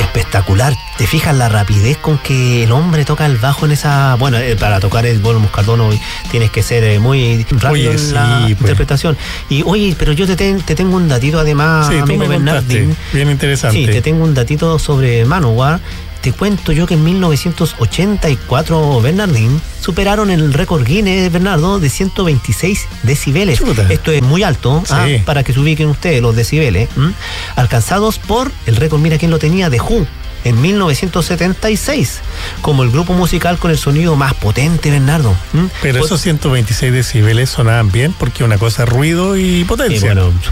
espectacular. ¿Te fijas la rapidez con que el hombre toca el bajo en esa... Bueno, para tocar el Bono Moscardino tienes que ser muy rápido en la interpretación. Y oye, pero yo te tengo un datito además, amigo Bernardín. Bien interesante. Sí, te tengo un datito sobre Manowar. Te cuento yo que en 1984, Bernardín, superaron el récord Guinness, Bernardo, de 126 decibeles. Chuta. Esto es muy alto, para que se ubiquen ustedes los decibeles, alcanzados por el récord, mira quién lo tenía, The Who, en 1976, como el grupo musical con el sonido más potente, Bernardo. Pero esos 126 decibeles sonaban bien, porque una cosa es ruido y potencia. Bueno,